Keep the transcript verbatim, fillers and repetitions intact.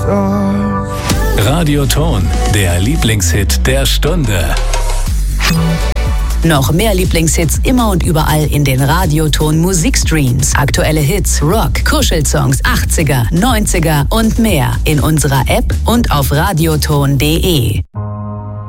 off. Radioton, der Lieblingshit der Stunde. Noch mehr Lieblingshits immer und überall in den Radioton Musikstreams. Aktuelle Hits, Rock, Kuschelsongs, achtziger, neunziger und mehr in unserer App und auf radioton punkt de.